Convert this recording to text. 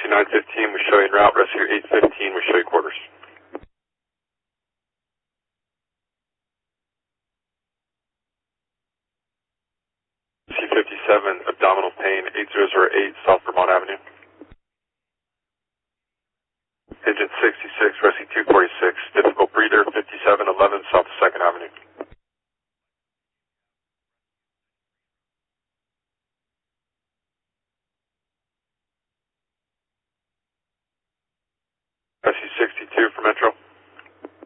Rescue 915, we show you en route. Rescue 815, we show you quarters. C57, abdominal pain, 8008 South Vermont Avenue. Agent 66, Rescue 246, difficult breather, 5711 South 2nd Avenue. Rescue 62 for Metro.